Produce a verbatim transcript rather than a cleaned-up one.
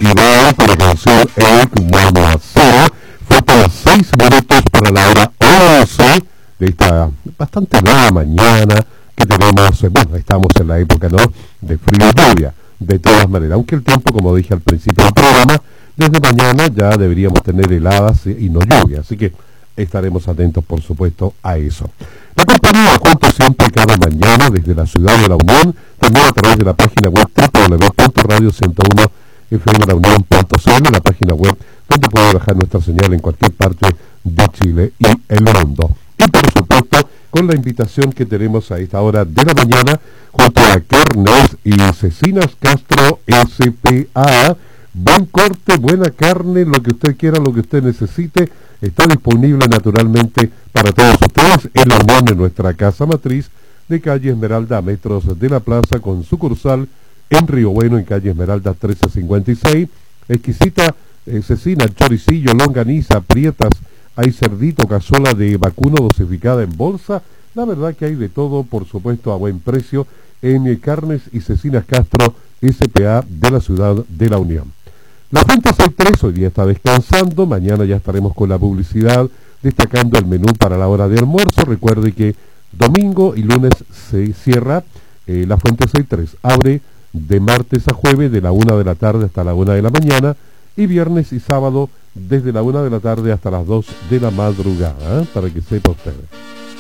y va con la canción Egg Mama Cero. Faltan las seis minutos para la hora once de esta bastante nueva mañana que tenemos. Bueno, estamos en la época, ¿no?, de frío y lluvia, de todas maneras, aunque el tiempo, como dije al principio del programa, desde mañana ya deberíamos tener heladas y no lluvia, así que estaremos atentos, por supuesto, a eso. La compañía junto siempre cada mañana desde la ciudad de La Unión, también a través de la página web doble u doble u doble u punto radio ciento uno f m la unión punto c l, la página web donde puede bajar nuestra señal en cualquier parte de Chile y el mundo. Y por supuesto, con la invitación que tenemos a esta hora de la mañana, junto a Carnes y Cecinas Castro S P A, buen corte, buena carne, lo que usted quiera, lo que usted necesite, está disponible naturalmente para todos ustedes en La Unión, en nuestra casa matriz de calle Esmeralda, a metros de la plaza, con sucursal en Río Bueno, en calle Esmeralda trece cincuenta y seis. Exquisita eh, cecina, choricillo, longaniza, prietas, hay cerdito, cazuela de vacuno dosificada en bolsa. La verdad que hay de todo, por supuesto, a buen precio en eh, Carnes y Cecinas Castro S P A de la ciudad de La Unión. La Fuente sesenta y tres hoy día está descansando, mañana ya estaremos con la publicidad destacando el menú para la hora de almuerzo. Recuerde que domingo y lunes se cierra eh, la Fuente sesenta y tres, abre de martes a jueves de la una de la tarde hasta la una de la mañana, y viernes y sábado desde la una de la tarde hasta las dos de la madrugada, ¿eh? Para que sepa usted.